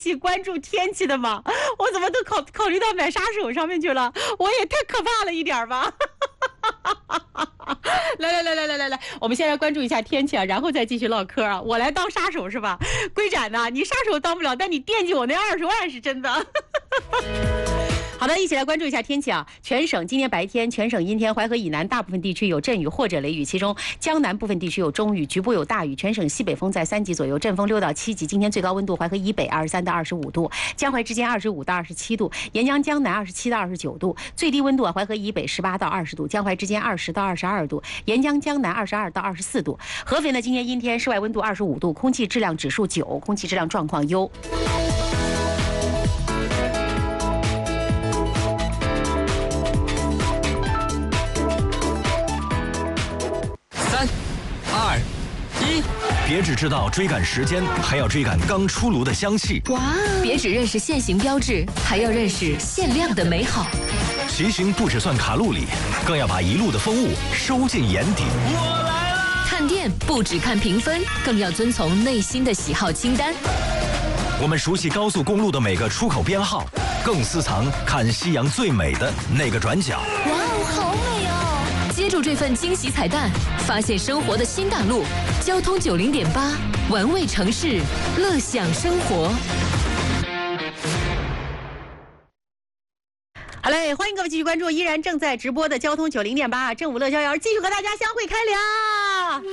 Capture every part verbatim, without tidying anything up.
起关注天气的吗？我怎么都考考虑到买杀手上面去了？我也太可怕了一点吧！来来来来来来来，我们先来关注一下天气啊，然后再继续唠嗑啊。我来当杀手是吧？龟展呢，你杀手当不了，但你惦记我那二十万是真的。好的，一起来关注一下天气啊！全省今天白天全省阴天，淮河以南大部分地区有阵雨或者雷雨，其中江南部分地区有中雨，局部有大雨。全省西北风在三级左右，阵风六到七级。今天最高温度，淮河以北二十三到二十五度，江淮之间二十五到二十七度，沿江江南二十七到二十九度。最低温度啊，淮河以北十八到二十度，江淮之间二十到二十二度，沿江江南二十二到二十四度。合肥呢，今天阴天，室外温度二十五度，空气质量指数九，空气质量状况优。 二一，别只知道追赶时间，还要追赶刚出炉的香气。 哇！别只认识限行标志，还要认识限量的美好。 骑行不只算卡路里，更要把一路的风物收进眼底。 我来了！看店不只看评分，更要遵从内心的喜好清单。 我们熟悉高速公路的每个出口编号，更私藏看夕阳最美的那个转角。 哇哦，好美哦！接住这份惊喜彩蛋，发现生活的新大陆。交通九零点八，玩味城市，乐享生活。 好嘞，欢迎各位继续关注依然正在直播的交通九零点八正午乐逍遥，继续和大家相会开聊。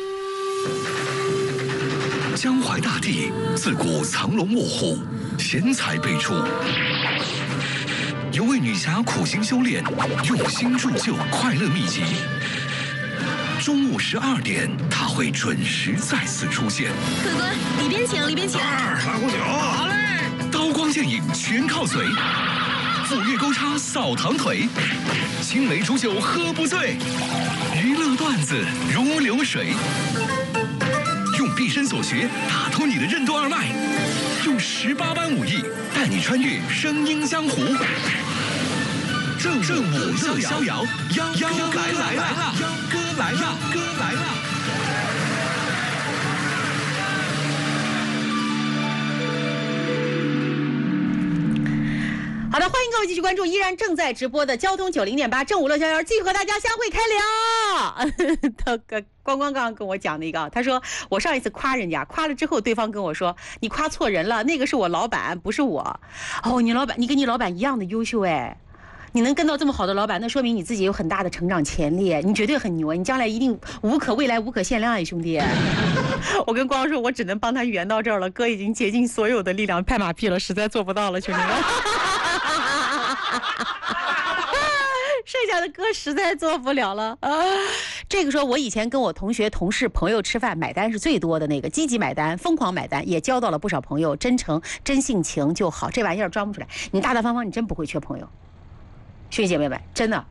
江淮大地自古藏龙卧虎，贤才辈出。有位女侠苦心修炼，用心铸就快乐秘籍。中午十二点，她会准时再次出现。 客官，里边请，里边请。 二来壶酒。好嘞。刀光剑影全靠嘴，斧钺钩叉扫堂腿，青梅煮酒喝不醉，娱乐段子如流水。用毕生所学打通你的任督二脉，用十八般武艺带你穿越声音江湖。正正午乐逍遥，幺幺哥来了，幺哥来了，哥来了。 好的，欢迎各位继续关注依然正在直播的交通九零点八正午乐逍遥，继续和大家相会开聊。他个光光刚刚跟我讲那个，他说我上一次夸人家，夸了之后，对方跟我说你夸错人了，那个是我老板，不是我。哦，你老板，你跟你老板一样的优秀哎。你能跟到这么好的老板，那说明你自己有很大的成长潜力，你绝对很牛，你将来一定无可未来无可限量啊，兄弟！我跟光说，我只能帮他圆到这儿了，哥已经竭尽所有的力量拍马屁了，实在做不到了，兄弟们。剩下的歌实在做不了了啊！这个说，我以前跟我同学、同事、朋友吃饭，买单是最多的那个，积极买单，疯狂买单，也交到了不少朋友，真诚、真性情就好。这玩意儿装不出来，你大大方方，你真不会缺朋友。兄弟姐妹们，真的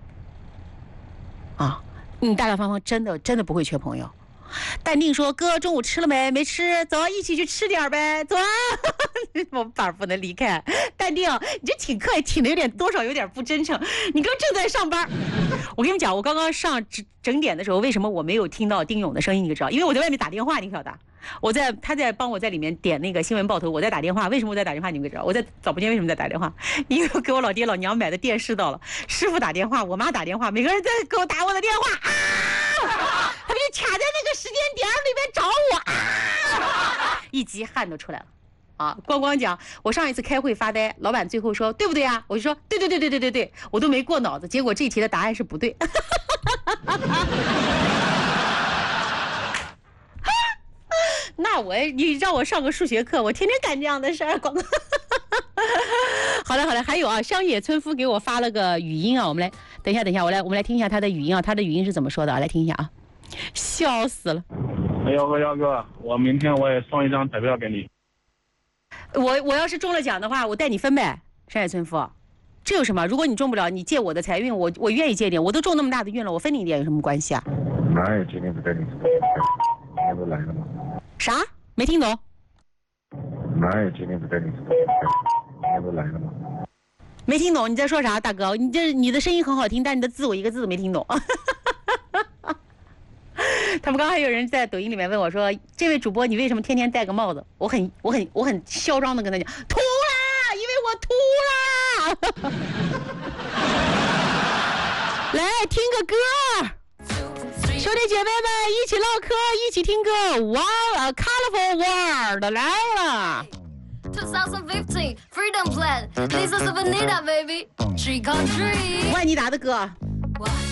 啊，你大大方方，真的真的不会缺朋友。淡定说：“哥，中午吃了没？没吃，走，一起去吃点呗，走啊！”我板儿不能离开。淡定，你这挺客气，挺的有点多少有点不真诚。你刚正在上班，我跟你们讲，我刚刚上整整点的时候，为什么我没有听到丁勇的声音？你知道，因为我在外面打电话，你晓得。我在他在帮我在里面点那个新闻报头，我在打电话。为什么我在打电话？你们知道？我在早不间为什么在打电话？因为我给我老爹老娘买的电视到了，师傅打电话，我妈打电话，每个人在给我打我的电话啊！他们就卡在那个时间点里面找我啊！一激汗都出来了。啊，光光讲，我上一次开会发呆，老板最后说对不对啊？我就说对对对对对对对，我都没过脑子，结果这题的答案是不对。那我你让我上个数学课，我天天干这样的事儿。光好了好了，还有啊，乡野村夫给我发了个语音啊，我们来等一下等一下，我来我们来听一下他的语音啊，他的语音是怎么说的啊？来听一下啊，笑死了。 幺哥幺哥，我明天我也送一张彩票给你。 我我要是中了奖的话，我带你分呗，山野村夫，这有什么？如果你中不了，你借我的财运，我我愿意借点，我都中那么大的运了，我分你一点有什么关系啊？ 哪有今天不带你？今天不来了吗？ 啥？没听懂？ 哪有今天不带你？今天不来了吗？ 没听懂你在说啥，大哥？你这你的声音很好听，但你的字我一个字都没听懂。 他们刚还有人在抖音里面问我说：“这位主播，你为什么天天戴个帽子？”我很、我很、我很嚣张的跟他讲：“秃啦，因为我秃啦。”来听个歌，兄弟姐妹们一起唠嗑，一起听歌。Wow, a colorful world 来了。 twenty fifteen Freedom Plan, this is Vanilla baby, Trick or Treat. 万妮达的歌。 One